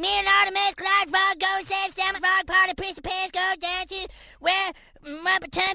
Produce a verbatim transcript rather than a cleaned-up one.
Me and Artemis, Clyde Frog, go save Salmon Frog, party, piece of pants, go dancing, where Muppet